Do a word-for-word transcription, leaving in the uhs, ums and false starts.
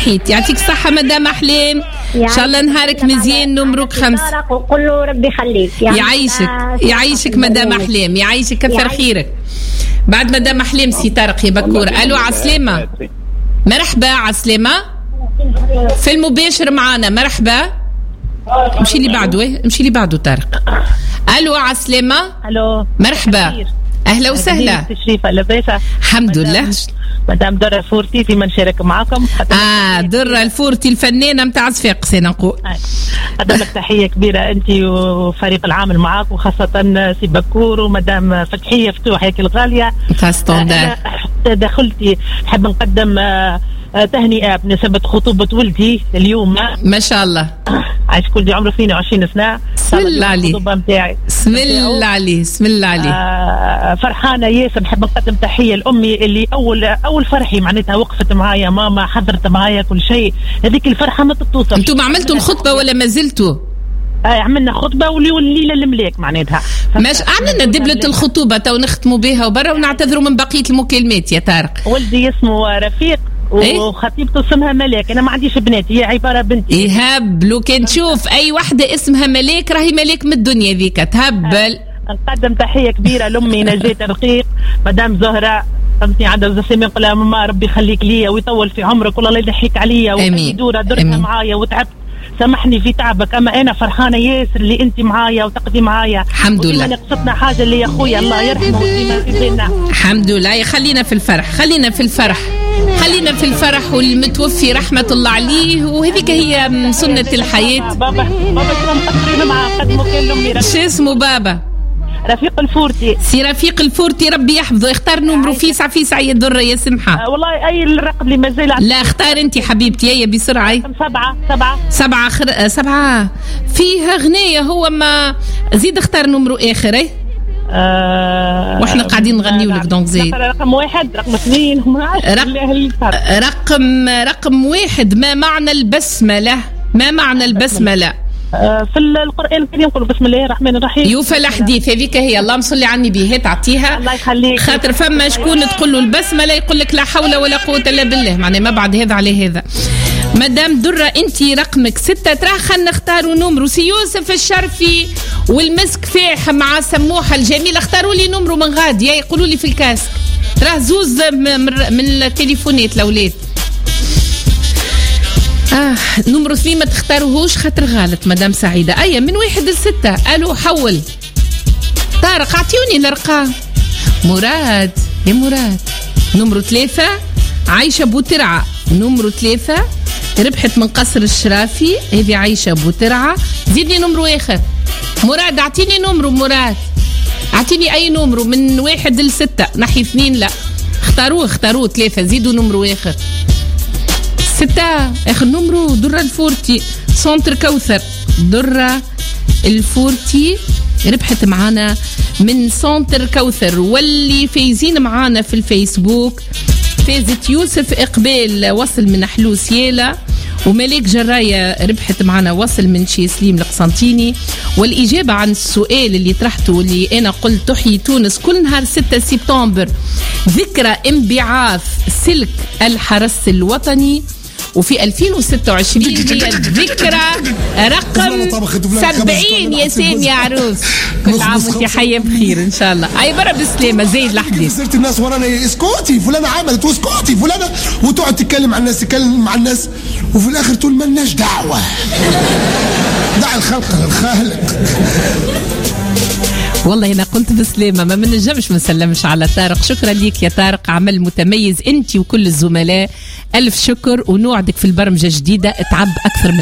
صحيت. يعطيك الصحة مدام أحلام، إن شاء الله نهارك مزيان. نمرك خمسة. وقول له ربي يخليك. يعيشك يعيشك مدام أحلام، يعيشك كثر خيرك. بعد مدام أحلام سي طارق يا بكور. ألو عسلامة. مرحبا عسلامة. في المباشر معانا. مرحبا. امشي اللي بعده، امشي اللي بعده طارق. ألو عسلامة. ألو مرحبا. أهلا وسهلا. تشريفة لباسة. الحمد لله. مدام درة الفورتي في من شارك معكم. آه درة الفورتي الفنانة متاع صفاقس نقول. قدم لك تحية كبيرة أنت وفريق العمل معاك، وخاصة سي بكور ومدام فتحية فتوح هيك الغالية. ستاندار. دخلتي نحب نقدم تهنئة بمناسبة خطوبة ولدي اليوم. ما شاء الله. عايش كل دي عمره فيني وعشرين سنة. بسم الله عليه. الخطوبة متاعي. بسم الله عليه. بسم الله عليه. آه فرحانة ياسر. نحب نقدم تحية لأمي اللي أول أول فرحي معناتها وقفت معايا، ماما حضرت معايا كل شيء. هذيك الفرحة ما تتوصف. أنتم عملتوا الخطبة ولا ما زلتوا؟ آه عملنا خطبة والليلة الملاك معناتها. ماش عملنا دبلة الخطوبة تو نختموا بها وبرا ونعتذروا من بقية المكالمات يا طارق. ولدي اسمه رفيق وخطيبته اسمها ملاك. انا ما عنديش بنات، هي عباره بنتي. يهب لو كان تشوف اي وحده اسمها ملاك راهي ملاك من الدنيا ذيك تهبل. نقدم تحيه كبيره لامي نجاة رقيق، مدام زهره فهمتني عندها زسمين. نقول لها ماما ربي يخليك ليا ويطول في عمرك والله لا يضحك عليا ودوره درتها معايا وتعبت. سامحني في تعبك، اما انا فرحانه ياسر اللي انت معايا وتقضي معايا. الحمد لله. نقصتنا حاجه اللي يا خويا الله يرحمه وديما في بيننا. الحمد لله. خلينا في الفرح، خلينا في الفرح، خلينا في الفرح والمتوفي رحمة الله عليه، وهذيك هي سنة الحياة. بابا بابا شو مقصرين معاه قد مكان لأمي. شو اسمه بابا؟ رفيق الفورتي. سي رفيق الفورتي ربي يحفظه. اختار نمرو فيسع فيسع يا درة يا سمحة. آه والله أي الرقم اللي ما زال. لا اختار أنت حبيبتي. هي بسرعة. سبعة سبعة سبعة خر... سبعة فيها غنية. هو ما زيد اختار نمرو آخر. ايه آه واحنا قاعدين نغنيو لك دونك زيد. رقم واحد رقم اثنين رق... رقم رقم واحد. ما معنى البسملة؟ ما معنى البسملة؟ آه في القرآن الكريم يقول بسم الله الرحمن الرحيم. يوفى الحديث هذيك هي. اللهم صل على النبي. هي تعطيها. الله يخليك. خاطر فما شكون تقول له البسملة يقول لك لا حول ولا قوة إلا بالله، معناه ما بعد هذا على هذا. مدام درة انت رقمك ستة. ترى خلينا نختاروا نمرو. سي يوسف الشرفي والمسك فاح مع سموحة الجميلة اختاروا لي نمرو من غادي يقولوا لي في الكاسك. راه زوز من التليفونات الاولاد. اه نمرو اثنين ما تختاروهوش خاطر غلط. مدام سعيدة ايا من واحد لستة. الو حول طارق اعطيوني الارقام. مراد يا مراد. نمرو ثلاثة عايشة بوترعة. نمرو ثلاثة ربحت من قصر الشرافي. هذه عايشة بوترعة. زيدني نمرو اخر. مراد اعطيني نمرو. مراد اعطيني اي نمرو من واحد لستة. نحي اثنين لا اختاروه اختاروه ثلاثة. زيدوا نمرو اخر. ستة اخر نمرو. درة الفورتي سنتر كوثر. درة الفورتي ربحت معانا من سنتر كوثر. واللي فايزين معانا في الفيسبوك فازت يوسف إقبال وصل من حلوس يالا، وملك جراية ربحت معنا وصل من شي سليم القسنطيني. والإجابة عن السؤال اللي طرحته واللي أنا قلت تحيي تونس كل نهار ستة سبتمبر ذكرى انبعاث سلك الحرس الوطني، وفي ألفين وستة وعشرين هي الذكرى رقم سبعين. يا سامي يا عروس كل عام وانت حية بخير ان شاء الله. اي برا بالسلامة. زيد الحديث. صرت الناس ورانا اسكوتي فلانة عملت واسكوتي فلانة، وتقعد تتكلم عن الناس تتكلم مع الناس وفي الاخر تقول ما لناش دعوة. دع الخلق للخالق. والله أنا قلت بسلامة ما منجمش ما نسلمش على طارق. شكرا ليك يا طارق، عمل متميز أنت وكل الزملاء. ألف شكر ونوعدك في البرمجة جديدة تعب أكثر من